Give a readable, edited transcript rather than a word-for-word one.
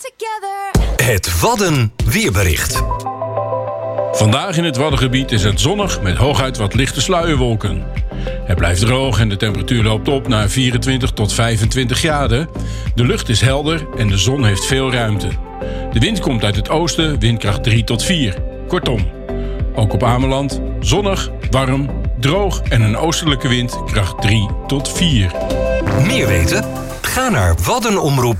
Het Wadden weerbericht. Vandaag in het Waddengebied is het zonnig met hooguit wat lichte sluierwolken. Het blijft droog en de temperatuur loopt op naar 24 tot 25 graden. De lucht is helder en de zon heeft veel ruimte. De wind komt uit het oosten, windkracht 3 tot 4. Kortom, ook op Ameland zonnig, warm, droog en een oostelijke wind kracht 3 tot 4. Meer weten? Ga naar waddenomroep.